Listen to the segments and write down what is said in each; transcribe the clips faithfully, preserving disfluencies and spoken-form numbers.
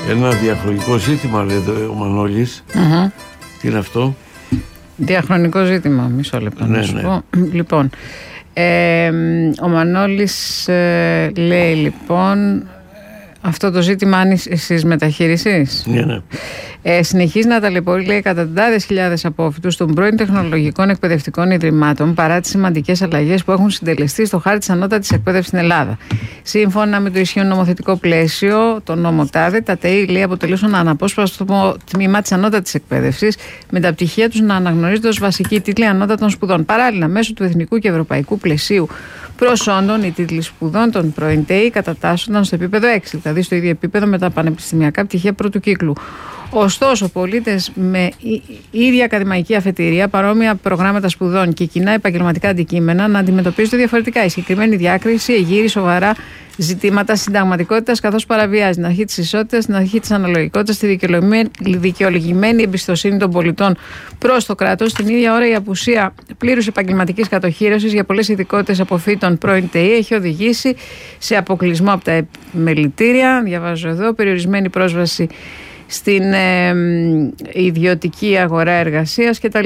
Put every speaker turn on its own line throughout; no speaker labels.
Ένα διαχρονικό ζήτημα, λέει ο Μανώλης.
Mm-hmm.
Τι είναι αυτό?
Διαχρονικό ζήτημα, μισό λεπτό
ναι,
να σου
ναι.
πω. Λοιπόν, ε, ο Μανώλης ε, λέει λοιπόν αυτό το ζήτημα αν εσείς μεταχείρισης.
Ναι, ναι.
Ε, συνεχίζει να ταλαιπωρεί, λέει, εκατοντάδες χιλιάδες απόφοιτους των πρώην τεχνολογικών εκπαιδευτικών ιδρυμάτων παρά τις σημαντικές αλλαγές που έχουν συντελεστεί στο χάρτη της ανώτατης εκπαίδευσης στην Ελλάδα. Σύμφωνα με το ισχύον νομοθετικό πλαίσιο, το νόμο ΤΑΔΕ, τα ΤΕΙ, λέει, αποτελούσαν αναπόσπαστο τμήμα της ανώτατης εκπαίδευσης, με τα πτυχία τους να αναγνωρίζονται ως βασική τίτλη ανώτατων σπουδών. Παράλληλα, μέσω του εθνικού και ευρωπαϊκού πλαισίου προσόντων, οι τίτλοι σπουδών των πρώην ΤΕΙ κατατάσσονταν στο επίπεδο έξι, δηλαδή στο ίδιο επίπεδο με τα πανεπιστημιακά πτυχία πρώτου κύκλου. Ωστόσο, πολίτες με ίδια ακαδημαϊκή αφετηρία, παρόμοια προγράμματα σπουδών και κοινά επαγγελματικά αντικείμενα να αντιμετωπίζονται διαφορετικά. Η συγκεκριμένη διάκριση εγείρει σοβαρά ζητήματα συνταγματικότητας, καθώς παραβιάζει την αρχή της ισότητας, την αρχή της αναλογικότητας, τη δικαιολογημένη εμπιστοσύνη των πολιτών προς το κράτος. Την ίδια ώρα, η απουσία πλήρους επαγγελματικής κατοχύρωσης για πολλές ειδικότητες αποφύτων πρώην ΤΕΙ έχει οδηγήσει σε αποκλεισμό από τα επιμελητήρια. Διαβάζω εδώ, περιορισμένη πρόσβαση στην ε, ιδιωτική αγορά εργασίας κτλ.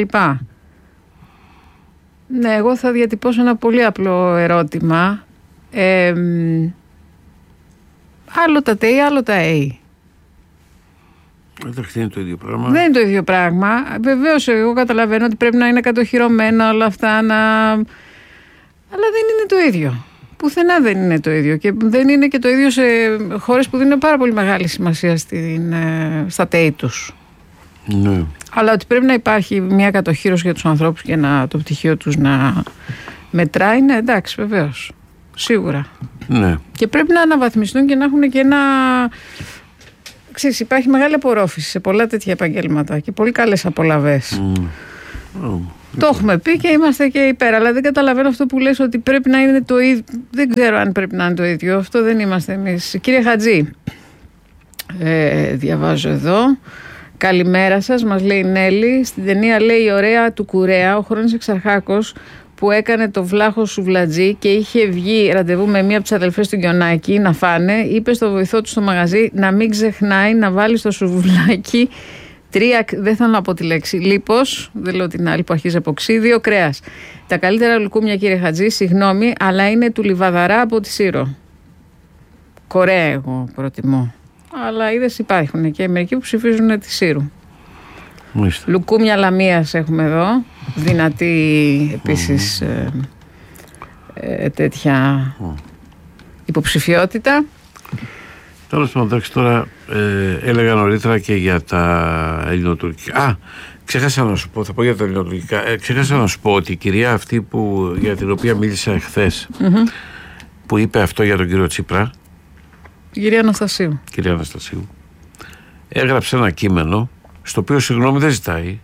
Ναι, εγώ θα διατυπώσω ένα πολύ απλό ερώτημα. Ε, άλλο τα ΤΕΙ, άλλο τα ΕΙ.
Εντάξει, είναι το ίδιο πράγμα.
Δεν είναι το ίδιο πράγμα. Βεβαίως, εγώ καταλαβαίνω ότι πρέπει να είναι κατοχυρωμένα όλα αυτά, να... αλλά δεν είναι το ίδιο. Πουθενά δεν είναι το ίδιο και δεν είναι και το ίδιο σε χώρες που δίνουν πάρα πολύ μεγάλη σημασία στην, στα ΤΕΙ τους.
Ναι.
Αλλά ότι πρέπει να υπάρχει μια κατοχύρωση για τους ανθρώπους και να, το πτυχίο τους να μετράει, ναι, εντάξει, βεβαίως. Σίγουρα.
Ναι.
Και πρέπει να αναβαθμιστούν και να έχουν και ένα... Ξέρεις, υπάρχει μεγάλη απορρόφηση σε πολλά τέτοια επαγγέλματα και πολύ καλές απολαβές. Mm. Oh. Το έχουμε πει και είμαστε και υπέρ, αλλά δεν καταλαβαίνω αυτό που λες ότι πρέπει να είναι το ίδιο. Δεν ξέρω αν πρέπει να είναι το ίδιο. Αυτό δεν είμαστε εμείς. Κύριε Χατζή, ε, διαβάζω εδώ. Καλημέρα σας, μας λέει η Νέλη. Στην ταινία, λέει, η ωραία του Κουρέα, ο Χρόνης Εξαρχάκος, που έκανε το βλάχο σουβλατζή και είχε βγει ραντεβού με μία από τις αδελφές του Γκιονάκη να φάνε, είπε στο βοηθό του στο μαγαζί να μην ξεχνάει να βάλει στο σουβλάκι τρία, δεν θέλω να πω τη λέξη, λίπος, δεν λέω την άλλη που αρχίζει από ξύ, δύο κρέας. Τα καλύτερα λουκούμια, κύριε Χατζή, συγγνώμη, αλλά είναι του Λιβαδαρά από τη Σύρο. Κορέα εγώ προτιμώ. Αλλά είδες υπάρχουν και μερικοί που ψηφίζουν τη Σύρου.
Μάλιστα.
Λουκούμια Λαμίας έχουμε εδώ, δυνατή επίσης mm. ε, ε, τέτοια mm. υποψηφιότητα.
Τέλος πάντων, εντάξει, τώρα ε, έλεγα νωρίτερα και για τα ελληνοτουρκικά. Α, ξέχασα να σου πω, θα πω για τα ελληνοτουρκικά. Ε, ξέχασα να σου πω ότι η κυρία αυτή που, για την οποία μίλησα εχθές, mm-hmm. που είπε αυτό για τον κύριο Τσίπρα,
η κυρία Αναστασίου.
Κυρία Αναστασίου, έγραψε ένα κείμενο, στο οποίο συγγνώμη δεν ζητάει.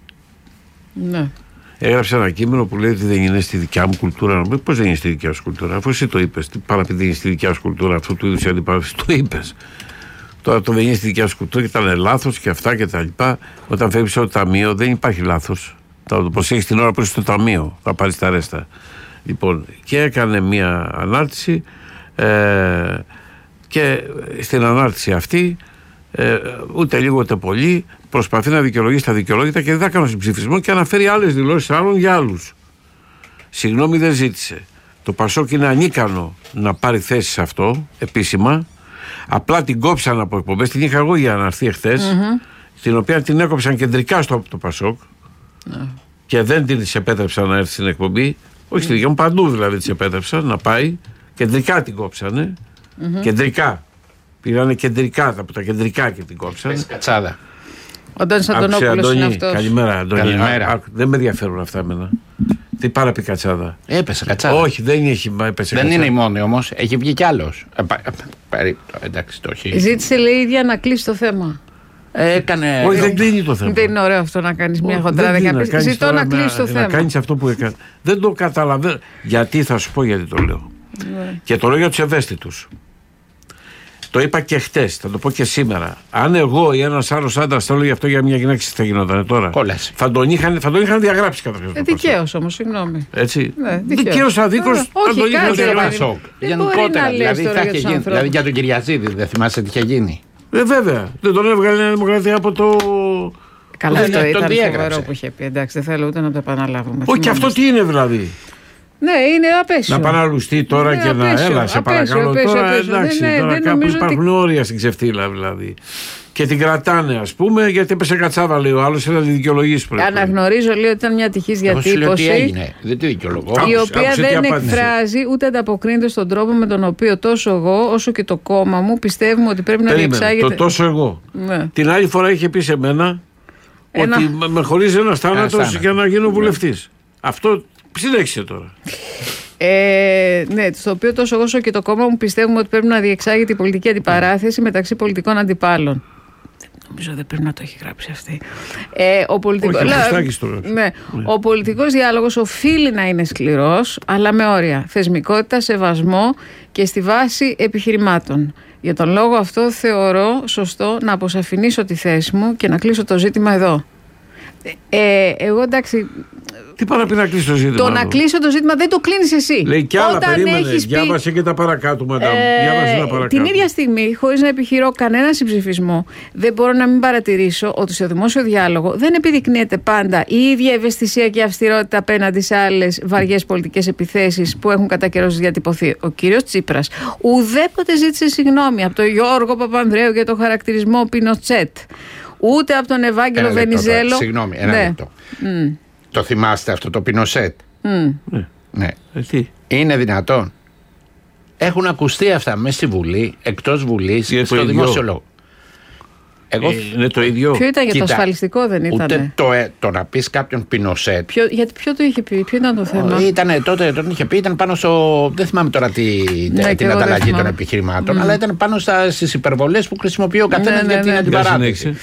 Ναι.
Έγραψε ένα κείμενο που λέει ότι δεν είναι στη δικιά μου κουλτούρα. Πώς δεν είναι στη δικιά σου κουλτούρα, αφού εσύ το είπες. Τι πάρα επειδή είναι στη δικιά σου κουλτούρα, αυτού του είδους η αντιπαράθεση, το είπες. Τώρα το δεν είναι στη δικιά σου κουλτούρα και ήταν λάθος και αυτά και τα λοιπά. Όταν φεύγεις στο ταμείο δεν υπάρχει λάθος. Θα το προσέχεις την ώρα που είσαι στο ταμείο, θα πάρεις τα ρέστα. Λοιπόν, και έκανε μία ανάρτηση ε, και στην ανάρτηση αυτή, ε, ούτε λίγο ούτε πολύ, προσπαθεί να δικαιολογήσει τα δικαιολόγητα και δεν θα κάνω συμψηφισμό και αναφέρει άλλες δηλώσεις άλλων για άλλους. Συγγνώμη δεν ζήτησε. Το Πασόκ είναι ανίκανο να πάρει θέση σε αυτό επίσημα. Απλά την κόψαν από εκπομπές. Την είχα εγώ για να έρθει εχθές, mm-hmm. την οποία την έκοψαν κεντρικά στο το Πασόκ mm. και δεν την επέτρεψαν να έρθει στην εκπομπή. Όχι στη δικιά μου, παντού δηλαδή της επέτρεψαν να πάει. Κεντρικά την κόψανε. Mm-hmm. Κεντρικά. Πήρανε κεντρικά από τα κεντρικά και την κόψανε.
Πες κατσάδα.
Ο Αντώνης Αντωνόπουλος είναι αυτός.
Καλημέρα, Αντώνη.
Καλημέρα.
Α, δεν με ενδιαφέρουν αυτά εμένα. Τι πάρα πει κατσάδα.
Έπεσε κατσάδα.
Όχι, δεν έχει έπεσε
δεν
κατσάδα.
Είναι η μόνη όμως. Έχει βγει κι άλλος. Ε, πα, πα, εντάξει, το έχει.
Ζήτησε, λέει, η ίδια να κλείσει το θέμα.
Έκανε.
Όχι, δεν κλείνει το θέμα.
Δεν είναι ωραίο αυτό να κάνεις μια χοντράδα και να πεις ζητώ να κλείσει το θέμα.
Να κάνεις αυτό που έκανε. Δεν το καταλαβαίνω. Γιατί, θα σου πω γιατί το λέω.
Ναι.
Και το λέω για τους ευαίσθητους. Το είπα και χτες, θα το πω και σήμερα. Αν εγώ ή ένας άλλος άντρας το έλεγε αυτό για μια γυναίκα, τι θα γινόταν τώρα.
Κόλαση.
Θα τον είχαν, θα τον είχαν διαγράψει καταρχάς.
Ε, δικαίως όμως, συγγνώμη.
Έτσι.
Ναι,
δικαίως αδίκως.
Όχι,
κάτσε,
δεν
Γενικότερα, δηλαδή θα είχε γίνει. Δηλαδή για τον Κυριαζίδη, δεν θυμάσαι τι είχε γίνει.
Ε, βέβαια. Δεν τον έβγαλε η Νέα Δημοκρατία από το.
Καλά, αυτό
ναι,
ήταν φοβερό που είχε πει. Εντάξει, δεν θέλω ούτε να το επαναλάβουμε.
Όχι, και αυτό τι είναι δηλαδή.
Ναι, είναι απέσιο.
Να παναλουστεί τώρα ναι, και απέσιο, να έλα, σε παρακαλώ. Απέσιο, τώρα απέσιο, εντάξει, ναι, ναι, τώρα κάπου υπάρχουν ότι... όρια στην ξεφτύλα δηλαδή. Και την κρατάνε, ας πούμε, γιατί έπεσε κατσάβα, λέει ο άλλος, έλα τη δικαιολογήσει πρώτα.
Αναγνωρίζω, λέει, ότι ήταν μια τυχής διατύπωση.
Τι έγινε, δεν τη δικαιολογώ.
Η οποία δεν εκφράζει ούτε ανταποκρίνεται στον τρόπο με τον οποίο τόσο εγώ όσο και το κόμμα μου πιστεύουμε ότι πρέπει να διεξάγεται.
Το τόσο εγώ.
Ναι.
Την άλλη φορά είχε πει σε μένα ένα... ότι με χωρίζει ένας θάνατος για να γίνω βουλευτής. Αυτό συνέχισε τώρα.
Ε, ναι, στο οποίο τόσο εγώ όσο και το κόμμα μου πιστεύουμε ότι πρέπει να διεξάγεται η πολιτική αντιπαράθεση μεταξύ πολιτικών αντιπάλων. Νομίζω δεν πρέπει να το έχει γράψει αυτή. Ε, ο πολιτικός,
Όχι,
λα,
ναι,
ναι, ο πολιτικός διάλογος οφείλει να είναι σκληρός, αλλά με όρια. Θεσμικότητα, σεβασμό και στη βάση επιχειρημάτων. Για τον λόγο αυτό θεωρώ σωστό να αποσαφηνίσω τη θέση μου και να κλείσω το ζήτημα εδώ. Ε, εγώ εντάξει.
Τι πάει να πει να κλείσει το ζήτημα.
Το να κλείσω το ζήτημα δεν το κλείνεις εσύ.
Λέει κι άλλα,
όταν
περίμενε.
Έχεις
διάβασε
πει,
και τα παρακάτω, μαντάμ.
Ε,
διάβασε τα παρακάτω.
Την ίδια στιγμή, χωρίς να επιχειρώ κανένα συμψηφισμό, δεν μπορώ να μην παρατηρήσω ότι στο δημόσιο διάλογο δεν επιδεικνύεται πάντα η ίδια ευαισθησία και αυστηρότητα απέναντι σε άλλες βαριές πολιτικές επιθέσεις που έχουν κατά καιρός διατυπωθεί. Ο κύριος Τσίπρας ουδέποτε ζήτησε συγγνώμη από τον Γιώργο Παπανδρέου για το χαρακτηρισμό Πινοτσέτ. Ούτε από τον Ευάγγελο ένα Βενιζέλο.
Λεπτό, συγγνώμη, ένα ναι. λεπτό. Mm. Το θυμάστε αυτό το Πινοσέτ.
Mm.
Ναι.
ναι.
Ε, τι?
Είναι δυνατόν. Έχουν ακουστεί αυτά μέσα στη Βουλή, εκτός Βουλής, στο δημόσιο λόγο.
Εγώ... Ε, είναι το ίδιο.
Ποιο ήταν για
Κοίτα,
το ασφαλιστικό, δεν ήταν.
Ούτε το, ε, το να πει κάποιον Πινοσέτ.
Ποιο, γιατί ποιο το είχε πει, ποιο ήταν το θέμα.
Ήτανε, τότε τον είχε πει, ήταν πάνω στο. Δεν θυμάμαι τώρα τι, ναι, την ανταλλαγή των επιχειρημάτων, mm. αλλά ήταν πάνω στις υπερβολές που χρησιμοποιεί ο καθένας ναι, ναι, για την ναι, αντιπαράθεση.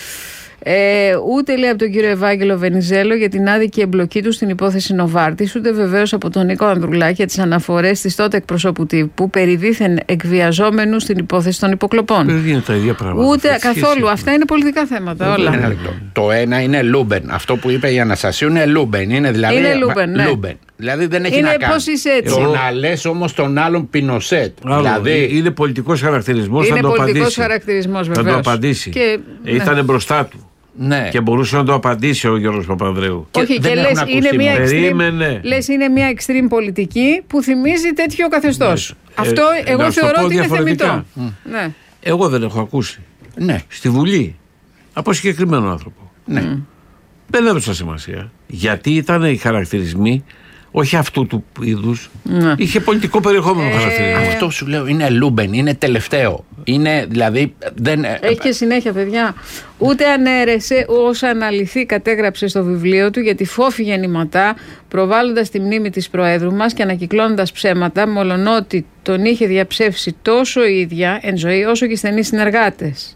Ε, ούτε λέει από τον κύριο Ευάγγελο Βενιζέλο για την άδικη εμπλοκή του στην υπόθεση Νοβάρτης, ούτε βεβαίως από τον Νίκο Ανδρουλάκη για τις αναφορές της τότε εκπροσώπου τύπου περί δίθεν εκβιαζόμενου στην υπόθεση των υποκλοπών.
Δεν είναι τα ίδια πράγματα.
Ούτε καθόλου. Σχέση. Αυτά είναι πολιτικά θέματα. Όλα.
Ένα λεπτό. Το ένα είναι Λούμπεν. Αυτό που είπε η Αναστασίου είναι Λούμπεν. Είναι δηλαδή.
Είναι Λούμπεν, ναι.
Λούμπεν. Δηλαδή δεν έχει
είναι
να κάνει.
Πώς είσαι έτσι.
Το να λες όμως τον άλλον Πινοσέτ.
Δηλαδή είναι πολιτικός χαρακτηρισμός.
Είναι πολιτικός χαρακτηρισμός βεβαίως.
Θα το απαντήσει.
Και...
Ήταν
ναι.
μπροστά του.
Ναι.
Και μπορούσε να το απαντήσει ο Γιώργος Παπανδρέου.
Όχι, και, και λες είναι, μια extreme, λες είναι μια extreme πολιτική που θυμίζει τέτοιο καθεστώς. Ναι. Αυτό ε, εγώ θεωρώ ότι είναι θεμιτό. Mm. Ναι.
Εγώ δεν έχω ακούσει.
Ναι.
Στη Βουλή από συγκεκριμένο άνθρωπο.
Ναι.
Mm.
Δεν έδωσα σημασία. Γιατί ήταν οι χαρακτηρισμοί όχι αυτού του είδους.
Ναι.
Είχε πολιτικό περιεχόμενο
ε,
χαρακτηρισμό.
Αυτό σου λέω είναι Λούμπεν, είναι τελευταίο. Είναι δηλαδή. Δεν...
Έχει και συνέχεια, παιδιά. Ούτε ανέρεσε όσα αναλυθεί κατέγραψε στο βιβλίο του γιατί φόφη γεννηματά, προβάλλοντας τη μνήμη της Προέδρου μας και ανακυκλώνοντας ψέματα, μολονότι τον είχε διαψεύσει τόσο η ίδια εν ζωή όσο και οι στενοί συνεργάτες.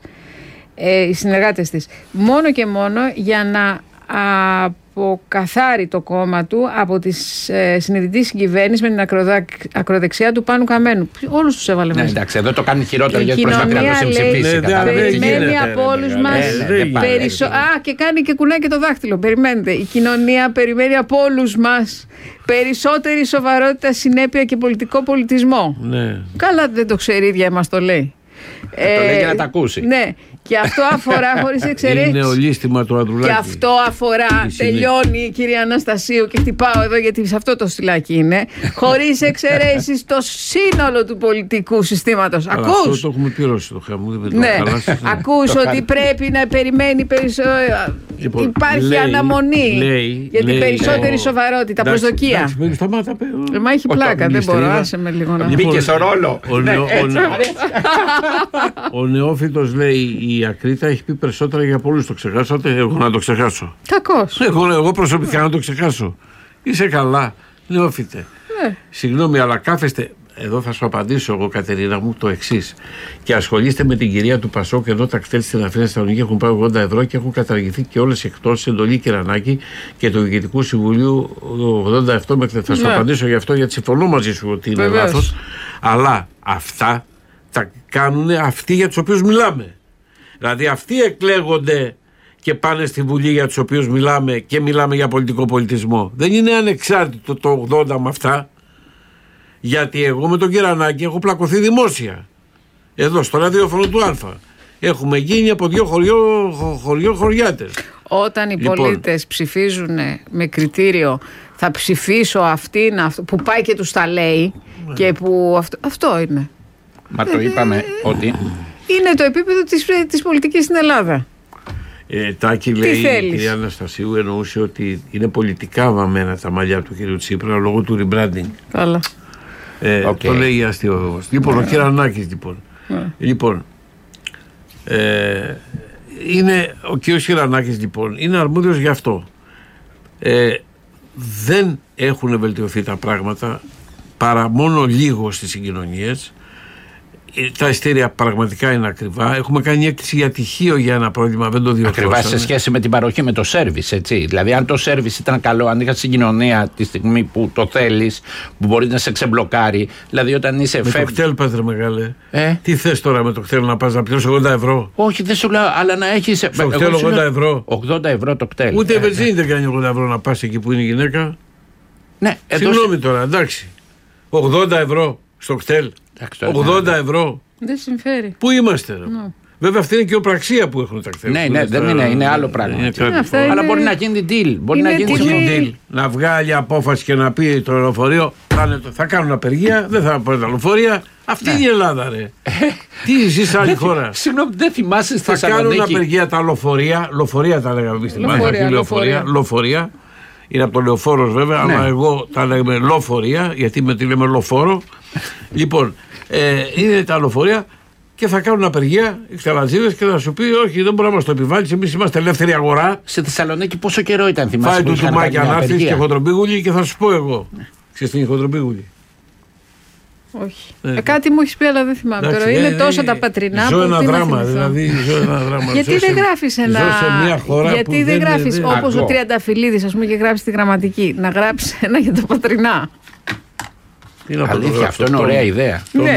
Ε, οι συνεργάτες της. Μόνο και μόνο για να αποκαθάρει το κόμμα του από τη ε, συνειδητή συγκυβέρνηση με την ακροδα... ακροδεξιά του Πάνου Καμένου. Όλους τους έβαλε μέσα.
Ναι, εντάξει, εδώ το κάνει χειρότερο γιατί προσπαθεί να το συμψηφίσει.
Περιμένει από όλους μας. Α, και κάνει και κουνάει και το δάχτυλο. Περιμένετε. Η κοινωνία περιμένει από όλους μας περισσότερη σοβαρότητα, συνέπεια και πολιτικό πολιτισμό.
Ναι.
Καλά, δεν το ξέρει, η ίδια μας το λέει.
Ε, το λέει για να τα ακούσει.
Ναι. Και αυτό αφορά χωρίς εξαιρέσεις.
Είναι ολίσθημα του Ανδρουλάκη.
Και αυτό αφορά, τελειώνει η κυρία Αναστασίου και χτυπάω εδώ γιατί σε αυτό το στυλάκι είναι. Χωρίς εξαιρέσεις το σύνολο του πολιτικού συστήματος.
Αλλά
ακούς.
Αυτό το έχουμε πληρώσει το χαμού.
Ναι. Ακούς ότι πρέπει να περιμένει περισσότερο. Λοιπόν, υπάρχει λέει, αναμονή
λέει,
για την λέει, περισσότερη λέει, σοβαρότητα, εντάξει, προσδοκία.
Εντάξει, μην σταμάτα,
ε, μα έχει πλάκα, δεν μπορώ. Άσε με λίγο να...
Μπήκε στο ρόλο.
Ο νεόφυτος λέει η Ακρίτα έχει πει περισσότερα για πολλούς. Το ξεχάσατε, εγώ να το ξεχάσω.
Κακώς.
Εγώ, εγώ προσωπικά να το ξεχάσω. Είσαι καλά, νεόφυτε.
Ναι.
Συγγνώμη, αλλά κάθεστε. Εδώ θα σου απαντήσω εγώ, Κατερίνα μου, το εξής. Και ασχολείστε με την κυρία του Πασόκ, ενώ τα κτέλ στην Αθήνα Θεσσαλονίκη έχουν πάει ογδόντα ευρώ και έχουν καταργηθεί και όλες εκτός εντολή Κυρανάκη και του Διοικητικού Συμβουλίου ογδόντα επτά μέχρι. Θα σου ναι. απαντήσω γι' αυτό, γιατί συμφωνώ μαζί σου ότι είναι λάθος. Αλλά αυτά τα κάνουν αυτοί για τους οποίους μιλάμε. Δηλαδή αυτοί εκλέγονται και πάνε στη Βουλή για τους οποίους μιλάμε και μιλάμε για πολιτικό πολιτισμό. Δεν είναι ανεξάρτητο το ογδόντα με αυτά. Γιατί εγώ με τον Κυρανάκη έχω πλακωθεί δημόσια. Εδώ στο ραδιόφωνο του Α. Έχουμε γίνει από δύο χωριό, χωριό χωριάτες.
Όταν οι
Λοιπόν.
πολίτες ψηφίζουν με κριτήριο θα ψηφίσω αυτήν, αυτό, που πάει και τους τα λέει και που αυτό, αυτό είναι.
Μα το είπαμε ότι.
Είναι το επίπεδο της, της πολιτικής στην Ελλάδα.
Ε, Τάκη
Τι
λέει, η
θέλεις?
κυρία Αναστασίου εννοούσε ότι είναι πολιτικά βαμμένα τα μαλλιά του κυρίου Τσίπρα λόγω του rebranding.
Καλά.
Ε,
Οκ.
Το λέει αστείο. Λοιπόν, ο Κυρανάκης λοιπόν. Λοιπόν, ε, είναι, ο κύριος Κυρανάκης λοιπόν είναι αρμόδιος γι' αυτό. Ε, δεν έχουν βελτιωθεί τα πράγματα παρά μόνο λίγο στις συγκοινωνίες. Ε, Τα ειστέρια πραγματικά είναι ακριβά. Έχουμε κάνει έκκληση για τυχείο για ένα πρόβλημα, δεν το διορθώσαμε.
Ακριβά σε σχέση με την παροχή με το σέρβις, έτσι. Δηλαδή, αν το σέρβις ήταν καλό, αν είχα συγκοινωνία τη στιγμή που το θέλεις, που μπορεί να σε ξεμπλοκάρει. Δηλαδή, όταν είσαι
Με
φεύγει.
το κτέλ, πατρε μεγάλε.
Ε?
Τι θες τώρα με το κτέλ, να πας να πληρώσεις ογδόντα ευρώ?
Όχι, δεν σου λέω, αλλά να έχει.
Στο κτέλ ογδόντα ευρώ.
ογδόντα ευρώ το κτέλ.
Ούτε η
Ε,
βενζίνη δεν κάνει ογδόντα ευρώ να πας εκεί που είναι η γυναίκα.
Ναι, εδώ.
Συγγνώμη τώρα, εντάξει. ογδόντα ευρώ στο κτέλ.
Εντάξει, τώρα,
ογδόντα ευρώ.
Δεν συμφέρει.
Πού είμαστε, ρε? Βέβαια αυτή είναι και η οπραξία που έχουν τα κτέλ.
Ναι,
που
ναι,
είναι
δεν
στα-
είναι, είναι άλλο πράγμα.
είναι κάτι
Αυτά
άλλο.
Αλλά
είναι-
μπορεί να γίνει deal. Μπορεί
είναι
να γίνει
Πού
τιμή.
είναι deal? Να βγάλει απόφαση και να πει το λεωφορείο θα, θα κάνουν απεργία, δεν θα πάρουν τα λεωφορεία. Αυτή είναι η Ελλάδα, ρε. Τι ζεις σε άλλη χώρα?
Συγγνώμη, δεν θυμάσαι στη
Θα κάνουν
Θεσσαλονίκη.
απεργία τα λεωφορεία. Λεωφορεία τα λέγαμε εμείς στην
Λεωφορεία,
Μάχη, όχι λεωφορεία.
λεωφορεία.
Λεωφορεία. Είναι από το λεωφόρος βέβαια,
Ναι.
αλλά εγώ τα λέγαμε λεωφορεία, γιατί με τη λέμε λεωφόρο. Λοιπόν, ε, είναι τα λεωφορεία και θα κάνουν απεργία οι ξαλατζίδες και θα σου πει: όχι, δεν μπορεί να μας το επιβάλλεις. Εμείς είμαστε ελεύθερη αγορά.
Στη Θεσσαλονίκη πόσο καιρό ήταν, θυμάσαι?
Φάει
που
του
είχαν
τουμάκια
κάνει
να
μια
έρθεις
απεργία?
και χοντρομπίγουλη και θα σου πω εγώ. Ξέρεις τι είναι χοντρομπίγουλη?
Όχι.
Ε,
Ε, κάτι μου έχει πει, αλλά δεν θυμάμαι
Εντάξει,
τώρα. Είναι
ε,
τόσα
ε,
τα πατρινά
ζω
που.
ένα
τι να
δράμα,
θυμηθώ.
δηλαδή. Ζω ένα δράμα.
Γιατί
Ζω
δεν
σε-
γράφεις ένα.
ζω σε μια χώρα
Γιατί
που
δεν
δεν
γράφεις
δεν-
όπως ο
Ακούω.
Τριανταφυλλίδης, ας πούμε, και γράφει τη γραμματική. Να γράψει ένα για τα πατρινά.
Τι να το
Αλήθεια,
γράψω,
αυτό είναι
το-
ωραία ιδέα.
Ναι.